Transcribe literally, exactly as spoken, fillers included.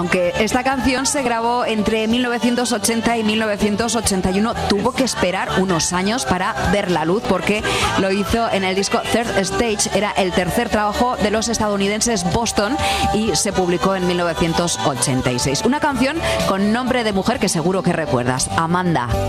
aunque esta canción se grabó entre mil novecientos ochenta y mil novecientos ochenta y uno, tuvo que esperar unos años para ver la luz, porque lo hizo en el disco Third Stage. Era el tercer trabajo de los estadounidenses Boston y se publicó en mil novecientos ochenta y seis. Una canción con nombre de mujer que seguro que recuerdas, Amanda.